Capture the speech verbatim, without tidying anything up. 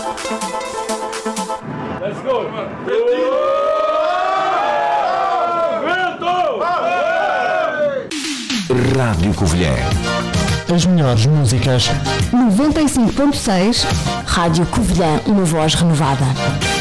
Let's go! Rádio Covilhã. As melhores músicas. noventa e cinco ponto seis. Rádio Covilhã, uma voz renovada.